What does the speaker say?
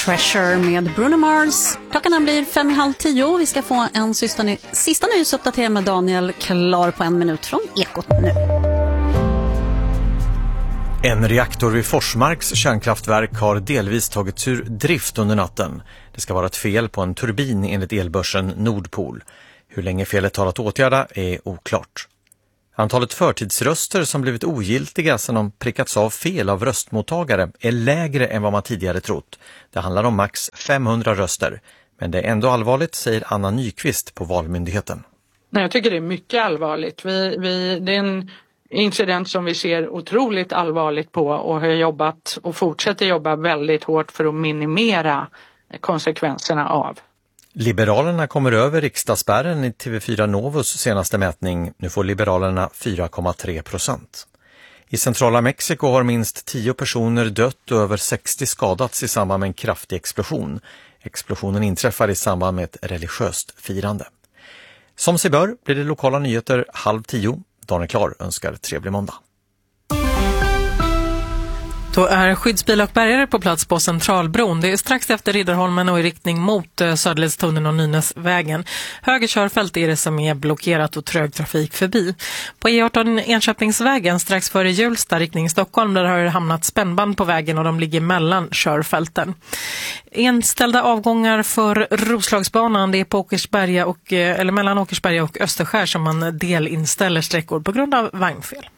Treasure med Bruno Mars. Klockan blir 9:05. Vi ska få en sista nyhetsuppdatering med Daniel klar på 1 minut från Ekot nu. En reaktor vid Forsmarks kärnkraftverk har delvis tagits ur drift under natten. Det ska vara ett fel på en turbin enligt elbörsen Nordpol. Hur länge felet tar att åtgärda är oklart. Antalet förtidsröster som blivit ogiltiga sedan de prickats av fel av röstmottagare är lägre än vad man tidigare trott. Det handlar om max 500 röster. Men det är ändå allvarligt, säger Anna Nyqvist på Valmyndigheten. Nej, jag tycker det är mycket allvarligt. Det är en incident som vi ser otroligt allvarligt på och har jobbat och fortsätter jobba väldigt hårt för att minimera konsekvenserna av. Liberalerna kommer över riksdagsspärren i TV4 Novus senaste mätning. Nu får Liberalerna 4,3%. I centrala Mexiko har minst 10 personer dött och över 60 skadats i samband med en kraftig explosion. Explosionen inträffade i samband med ett religiöst firande. Som sig bör blir det lokala nyheter 9:30. Daniel Klar önskar trevlig måndag. Då är skyddsbil och bärgare på plats på Centralbron. Det är strax efter Riddarholmen och i riktning mot Söderledstunneln och Nynäsvägen. Höger körfält är det som är blockerat och trög trafik förbi. På E18 Enköpingsvägen strax före Hjulsta riktning Stockholm där har det hamnat spännband på vägen och de ligger mellan körfälten. Inställda avgångar för Roslagsbanan, det är på Åkersberga mellan Åkersberga och Österskär som man delinställer sträckor på grund av vagnfel.